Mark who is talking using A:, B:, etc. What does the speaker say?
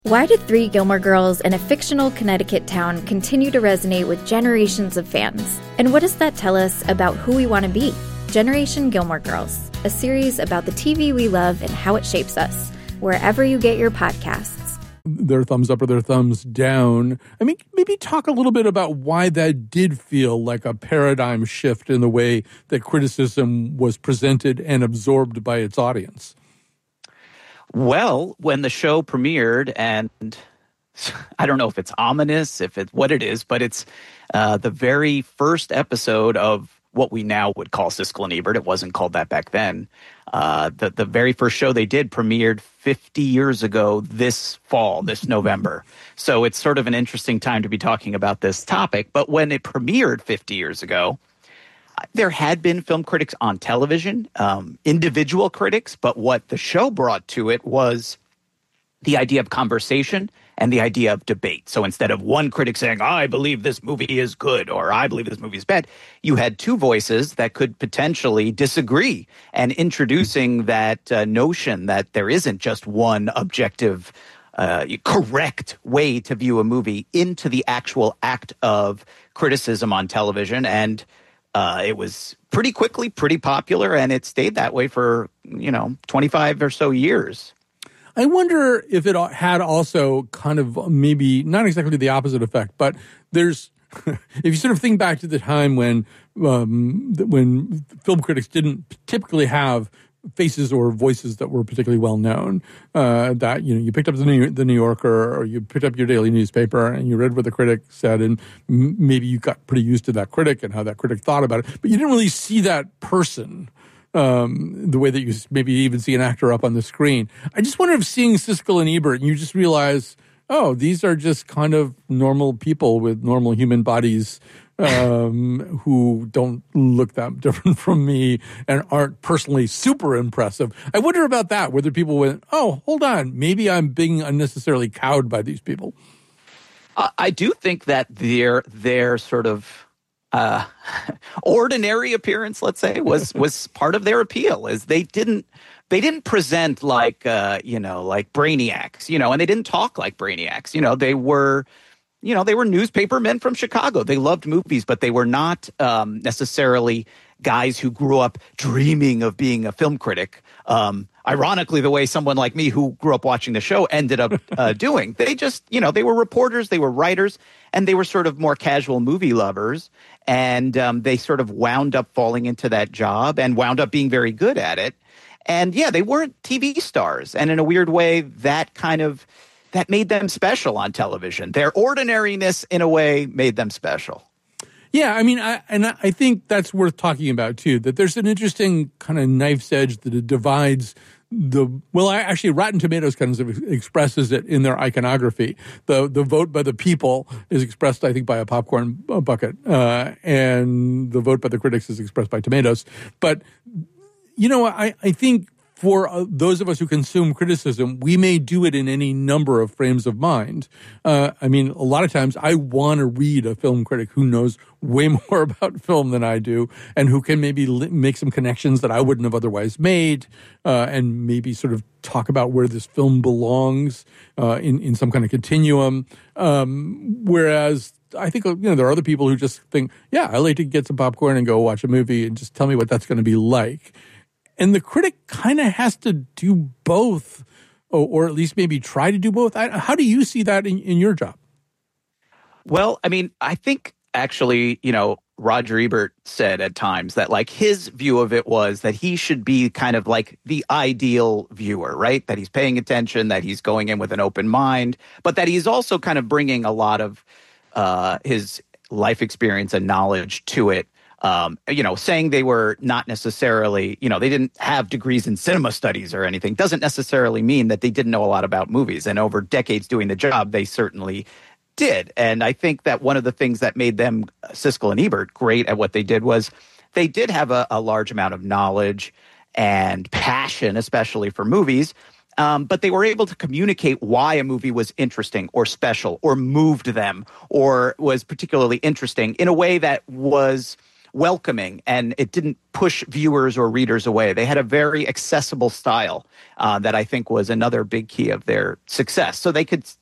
A: Why do Three Gilmore Girls in a fictional Connecticut town continue to resonate with generations of fans? And what does that tell us about who we want to be? Generation Gilmore Girls, a series about the TV we love and how it shapes us, wherever you get your podcasts.
B: Their thumbs up or their thumbs down. I mean, maybe talk a little bit about why that did feel like a paradigm shift in the way that criticism was presented and absorbed by its audience.
C: Well, when the show premiered, and I don't know if it's ominous, if it's what it is, but it's the very first episode of what we now would call Siskel and Ebert. It wasn't called that back then. The very first show they did premiered 50 years ago this fall, this November. So it's sort of an interesting time to be talking about this topic. But when it premiered 50 years ago, there had been film critics on television, individual critics, but what the show brought to it was the idea of conversation and the idea of debate. So instead of one critic saying, I believe this movie is good or I believe this movie is bad, you had two voices that could potentially disagree, and introducing that notion that there isn't just one objective correct way to view a movie into the actual act of criticism on television. And it was pretty quickly pretty popular, and it stayed that way for, 25 or so years.
B: I wonder if it had also kind of maybe not exactly the opposite effect, but there's, if you sort of think back to the time when film critics didn't typically have faces or voices that were particularly well known, that you picked up the New Yorker, or you picked up your daily newspaper and you read what the critic said, and maybe you got pretty used to that critic and how that critic thought about it, but you didn't really see that person the way that you maybe even see an actor up on the screen. I just wonder if seeing Siskel and Ebert and you just realize, oh, these are just kind of normal people with normal human bodies who don't look that different from me and aren't personally super impressive. I wonder about that, whether people went, oh, hold on, maybe I'm being unnecessarily cowed by these people.
C: I do think that their sort of ordinary appearance, let's say, was part of their appeal. Is they didn't present like like brainiacs, and they didn't talk like brainiacs. They were newspaper men from Chicago. They loved movies, but they were not necessarily guys who grew up dreaming of being a film critic. Ironically, the way someone like me who grew up watching the show ended up doing. They just, they were reporters, they were writers, and they were sort of more casual movie lovers. And they sort of wound up falling into that job and wound up being very good at it. And yeah, they weren't TV stars. And in a weird way, that made them special on television. Their ordinariness, in a way, made them special.
B: Yeah, I mean, I think that's worth talking about, too, that there's an interesting kind of knife's edge that it divides Rotten Tomatoes kind of expresses it in their iconography. The vote by the people is expressed, I think, by a popcorn bucket, and the vote by the critics is expressed by tomatoes. But, I think for those of us who consume criticism, we may do it in any number of frames of mind. A lot of times I want to read a film critic who knows way more about film than I do and who can maybe make some connections that I wouldn't have otherwise made, and maybe sort of talk about where this film belongs in some kind of continuum. Whereas I think, there are other people who just think, yeah, I like to get some popcorn and go watch a movie and just tell me what that's going to be like. And the critic kind of has to do both, or at least maybe try to do both. How do you see that in your job?
C: Well, I think actually, Roger Ebert said at times that like his view of it was that he should be kind of like the ideal viewer, right? That he's paying attention, that he's going in with an open mind, but that he's also kind of bringing a lot of his life experience and knowledge to it. Saying they were not necessarily, they didn't have degrees in cinema studies or anything doesn't necessarily mean that they didn't know a lot about movies. And over decades doing the job, they certainly did. And I think that one of the things that made them, Siskel and Ebert, great at what they did was they did have a large amount of knowledge and passion, especially for movies. But they were able to communicate why a movie was interesting or special or moved them or was particularly interesting in a way that was welcoming, and it didn't push viewers or readers away. They had a very accessible style that I think was another big key of their success. So they could